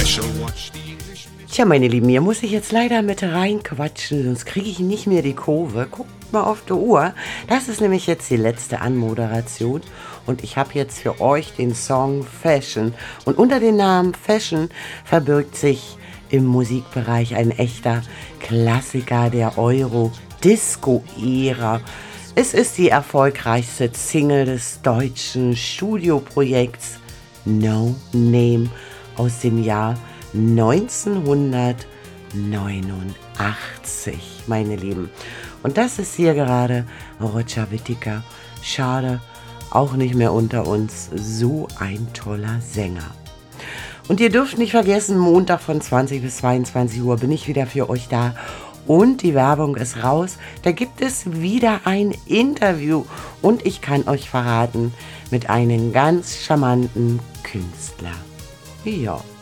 Tja, meine Lieben, hier muss ich jetzt leider mit reinquatschen, sonst kriege ich nicht mehr die Kurve. Guckt mal auf die Uhr. Das ist nämlich jetzt die letzte Anmoderation und ich habe jetzt für euch den Song Fashion. Und unter dem Namen Fashion verbirgt sich im Musikbereich ein echter Klassiker der Euro-Disco-Ära. Es ist die erfolgreichste Single des deutschen Studioprojekts No Name aus dem Jahr 1989, meine Lieben. Und das ist hier gerade Roger Whittaker. Schade, auch nicht mehr unter uns. So ein toller Sänger. Und ihr dürft nicht vergessen, Montag von 20 bis 22 Uhr bin ich wieder für euch da. Und die Werbung ist raus. Da gibt es wieder ein Interview. Und ich kann euch verraten, mit einem ganz charmanten Künstler. Ja.